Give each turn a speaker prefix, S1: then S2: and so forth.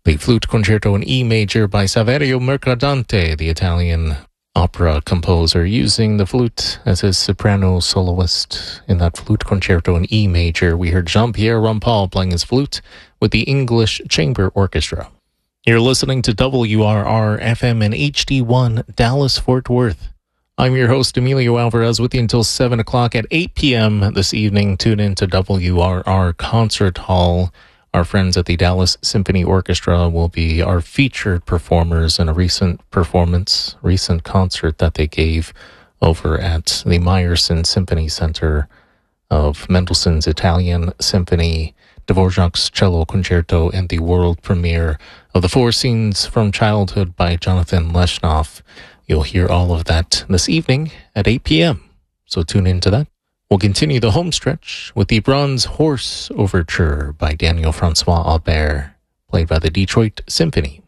S1: The Flute Concerto in E major by Saverio Mercadante, the Italian opera composer, using the flute as his soprano soloist in that Flute Concerto in E major. We heard Jean-Pierre Rampal playing his flute with the English Chamber Orchestra. You're listening to WRR FM and HD1 Dallas-Fort Worth. I'm your host, Emilio Alvarez, with you until 7 o'clock. At 8 p.m. this evening, tune in to WRR Concert Hall. Our friends at the Dallas Symphony Orchestra will be our featured performers in a recent concert that they gave over at the Meyerson Symphony Center of Mendelssohn's Italian Symphony, Dvorak's Cello Concerto, and the world premiere of The Four Scenes from Childhood by Jonathan Leshnoff. You'll hear all of that this evening at 8 p.m., so tune in to that. We'll continue the home stretch with the Bronze Horse Overture by Daniel Francois Aubert, played by the Detroit Symphony.